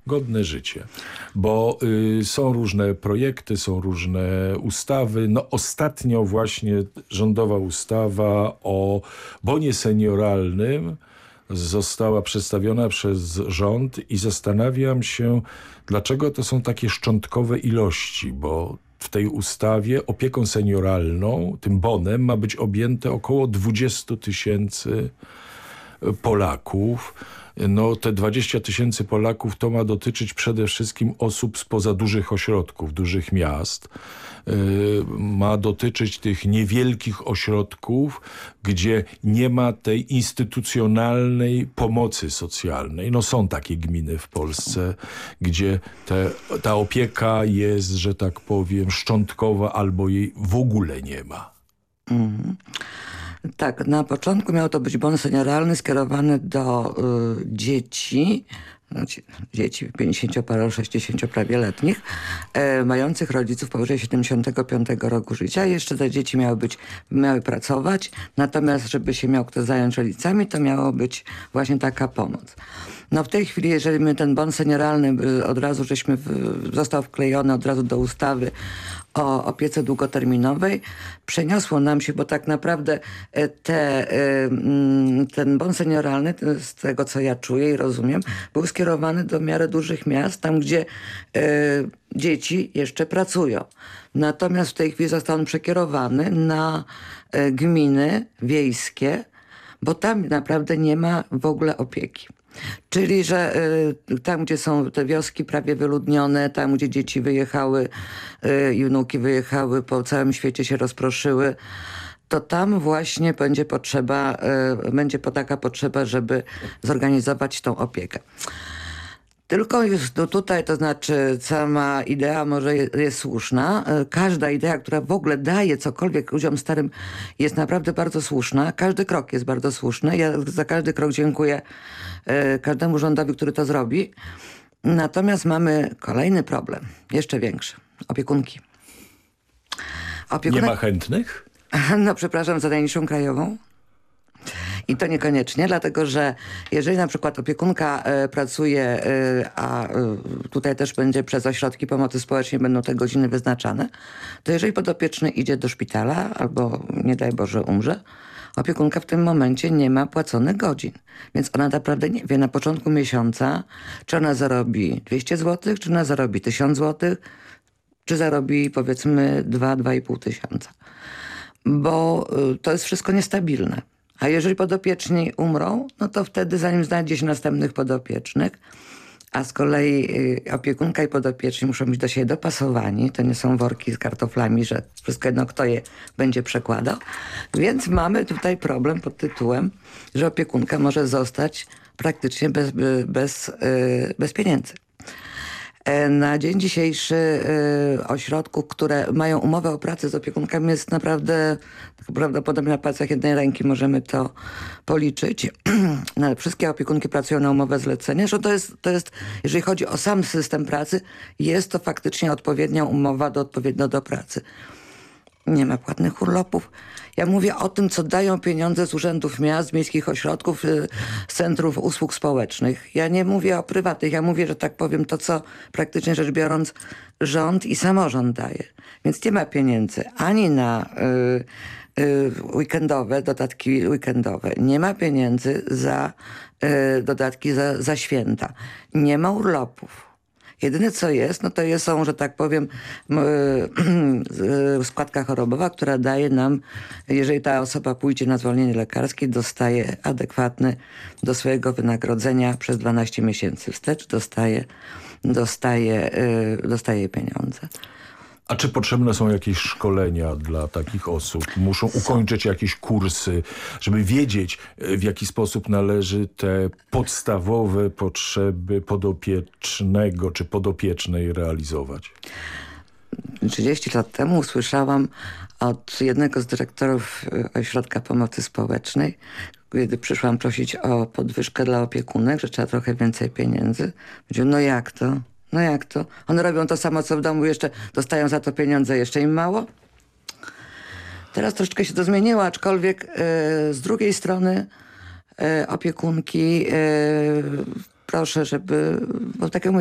godne życie. Bo są różne projekty, są różne ustawy. No ostatnio właśnie rządowa ustawa o bonie senioralnym została przedstawiona przez rząd i zastanawiam się, dlaczego to są takie szczątkowe ilości, bo w tej ustawie opieką senioralną, tym bonem, ma być objęte około 20 000 Polaków. No te 20 000 Polaków to ma dotyczyć przede wszystkim osób spoza dużych ośrodków, dużych miast. Ma dotyczyć tych niewielkich ośrodków, gdzie nie ma tej instytucjonalnej pomocy socjalnej. No są takie gminy w Polsce, gdzie ta opieka jest, że tak powiem, szczątkowa albo jej w ogóle nie ma. Mhm. Tak, na początku miał to być bon senioralny skierowany do dzieci, dzieci 50 60 prawie letnich, mających rodziców powyżej 75 roku życia. Jeszcze te dzieci miały pracować, natomiast żeby się miał kto zająć rodzicami, to miało być właśnie taka pomoc. No w tej chwili, jeżeli my ten bon senioralny od razu został wklejony od razu do ustawy o opiece długoterminowej, przeniosło nam się, bo tak naprawdę ten bon senioralny, z tego co ja czuję i rozumiem, był skierowany do miarę dużych miast, tam gdzie dzieci jeszcze pracują. Natomiast w tej chwili został on przekierowany na gminy wiejskie, bo tam naprawdę nie ma w ogóle opieki. Czyli, że tam, gdzie są te wioski prawie wyludnione, tam, gdzie dzieci wyjechały i wnuki wyjechały, po całym świecie się rozproszyły, to tam właśnie będzie taka potrzeba, żeby zorganizować tą opiekę. Tylko już tutaj, to znaczy sama idea może jest słuszna. Każda idea, która w ogóle daje cokolwiek ludziom starym, jest naprawdę bardzo słuszna. Każdy krok jest bardzo słuszny. Ja za każdy krok dziękuję każdemu rządowi, który to zrobi. Natomiast mamy problem, jeszcze większy. Opiekunki. Nie ma chętnych? No przepraszam, za najniższą krajową. I to niekoniecznie, dlatego że jeżeli na przykład opiekunka pracuje, a tutaj też będzie przez ośrodki pomocy społecznej będą te godziny wyznaczane, to jeżeli podopieczny idzie do szpitala albo nie daj Boże umrze, opiekunka w tym momencie nie ma płaconych godzin. Więc ona naprawdę nie wie na początku miesiąca, czy ona zarobi 200 zł, czy ona zarobi 1000 zł, czy zarobi powiedzmy 2-2,5 tysiąca. Bo to jest wszystko niestabilne. A jeżeli podopieczni umrą, no to wtedy zanim znajdzie się następnych podopiecznych, a z kolei opiekunka i podopieczni muszą być do siebie dopasowani, to nie są worki z kartoflami, że wszystko jedno kto je będzie przekładał. Więc mamy tutaj problem pod tytułem, że opiekunka może zostać praktycznie bez pieniędzy. Na dzień dzisiejszy ośrodków, które mają umowę o pracę z opiekunkami jest naprawdę, prawdopodobnie na palcach jednej ręki możemy to policzyć. No, wszystkie opiekunki pracują na umowę zlecenia, że to jest, jeżeli chodzi o sam system pracy, jest to faktycznie odpowiednia umowa odpowiednio do pracy. Nie ma płatnych urlopów. Ja mówię o tym, co dają pieniądze z urzędów miast, miejskich ośrodków, z centrów usług społecznych. Ja nie mówię o prywatnych, ja mówię, że tak powiem, to co praktycznie rzecz biorąc rząd i samorząd daje. Więc nie ma pieniędzy ani na weekendowe, dodatki weekendowe. Nie ma pieniędzy za dodatki za święta. Nie ma urlopów. Jedyne co jest, no to są, że tak powiem, składka chorobowa, która daje nam, jeżeli ta osoba pójdzie na zwolnienie lekarskie, dostaje adekwatny do swojego wynagrodzenia przez 12 miesięcy wstecz, dostaje pieniądze. A czy potrzebne są jakieś szkolenia dla takich osób? Muszą ukończyć jakieś kursy, żeby wiedzieć, w jaki sposób należy te podstawowe potrzeby podopiecznego czy podopiecznej realizować? 30 lat temu usłyszałam od jednego z dyrektorów Ośrodka Pomocy Społecznej, kiedy przyszłam prosić o podwyżkę dla opiekunek, że trzeba trochę więcej pieniędzy. Powiedział, no jak to? No jak to? One robią to samo, co w domu, jeszcze dostają za to pieniądze, jeszcze im mało? Teraz troszeczkę się to zmieniło, aczkolwiek z drugiej strony opiekunki proszę, żeby, bo tak jak mówię,